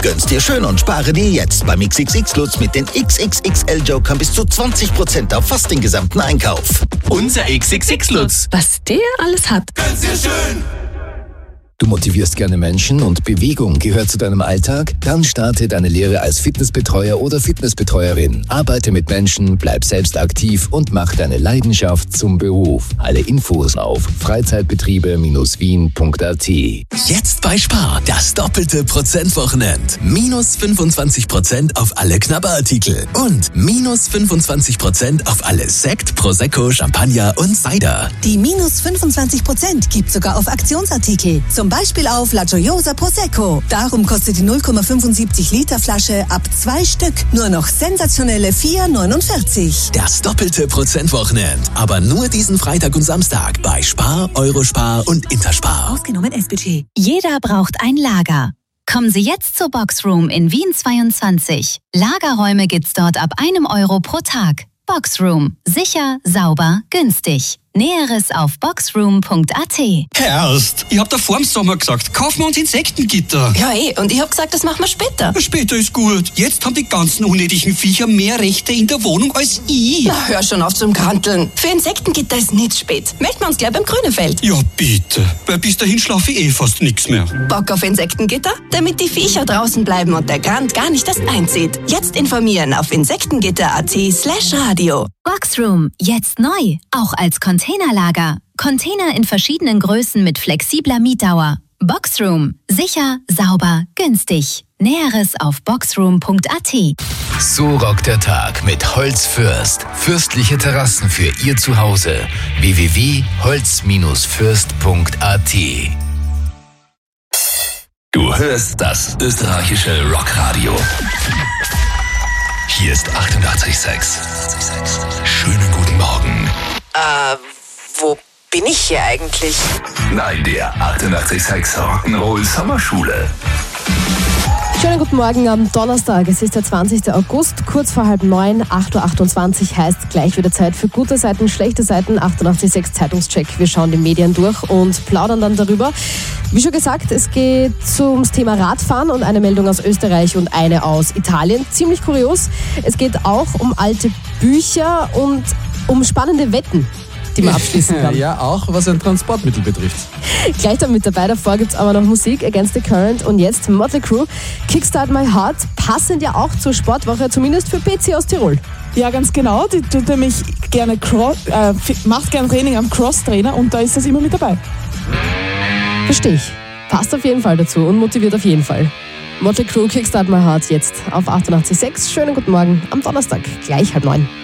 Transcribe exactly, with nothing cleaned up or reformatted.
Gönn's dir schön und spare dir jetzt beim X X X-Lutz mit den X X X L-Jokern bis zu zwanzig Prozent auf fast den gesamten Einkauf. Unser X X X-Lutz. Was der alles hat. Gönn's dir schön. Du motivierst gerne Menschen und Bewegung gehört zu deinem Alltag? Dann starte deine Lehre als Fitnessbetreuer oder Fitnessbetreuerin. Arbeite mit Menschen, bleib selbst aktiv und mach deine Leidenschaft zum Beruf. Alle Infos auf freizeitbetriebe wien punkt a t. Jetzt bei Spar, das doppelte Prozentwochenend. Minus fünfundzwanzig Prozent auf alle Knabberartikel und minus fünfundzwanzig Prozent auf alle Sekt, Prosecco, Champagner und Cider. Die minus fünfundzwanzig Prozent gibt sogar auf Aktionsartikel. Zum Beispiel auf La Gioiosa Prosecco. Darum kostet die null Komma fünfundsiebzig Liter Flasche ab zwei Stück nur noch sensationelle vier neunundvierzig. Das doppelte Prozentwochenend. Aber nur diesen Freitag und Samstag bei Spar, Eurospar und Interspar. Ausgenommen S B T. Jeder braucht ein Lager. Kommen Sie jetzt zur Boxroom in Wien zweiundzwanzig. Lagerräume gibt's dort ab einem Euro pro Tag. Boxroom. Sicher, sauber, günstig. Näheres auf boxroom punkt a t. Herrst, ich hab da vorm Sommer gesagt, kaufen wir uns Insektengitter. Ja eh, und ich hab gesagt, das machen wir später. Später ist gut. Jetzt haben die ganzen unnötigen Viecher mehr Rechte in der Wohnung als ich. Na, hör schon auf zum Granteln. Für Insektengitter ist nicht spät. Melden wir uns gleich beim Grünefeld. Ja, bitte. Weil bis dahin schlafe ich eh fast nix mehr. Bock auf Insektengitter? Damit die Viecher draußen bleiben und der Grant gar nicht erst einzieht. Jetzt informieren auf insektengitter punkt a t slash radio. Boxroom. Jetzt neu. Auch als Containerlager. Container in verschiedenen Größen mit flexibler Mietdauer. Boxroom. Sicher, sauber, günstig. Näheres auf boxroom punkt a t. So rockt der Tag mit Holz Fürst. Fürstliche Terrassen für Ihr Zuhause. w w w punkt holz fürst punkt a t. Du hörst das österreichische Rockradio. Hier ist achtundachtzig Komma sechs. Schönen guten Morgen. Äh, wo bin ich hier eigentlich? Nein, der achtundachtzig Komma sechs Rock'n'Roll Sommerschule. Schönen guten Morgen am Donnerstag. Es ist der zwanzigsten August, kurz vor halb neun, acht Uhr achtundzwanzig heißt gleich wieder Zeit für gute Seiten, schlechte Seiten, achtundachtzig Komma sechs Zeitungscheck. Wir schauen die Medien durch und plaudern dann darüber. Wie schon gesagt, es geht ums Thema Radfahren und eine Meldung aus Österreich und eine aus Italien. Ziemlich kurios. Es geht auch um alte Bücher und um spannende Wetten, die man abschließen kann. Ja, auch was ein Transportmittel betrifft. Gleich dann mit dabei, davor gibt es aber noch Musik, Against the Current und jetzt Motley Crue, Kickstart My Heart, passend ja auch zur Sportwoche, zumindest für P C aus Tirol. Ja, ganz genau, die tut nämlich gerne Cro- äh, macht gerne Training am Cross-Trainer und da ist das immer mit dabei. Verstehe ich. Passt auf jeden Fall dazu und motiviert auf jeden Fall. Motley Crue, Kickstart My Heart jetzt auf achtundachtzig Komma sechs. Schönen guten Morgen am Donnerstag, gleich halb neun.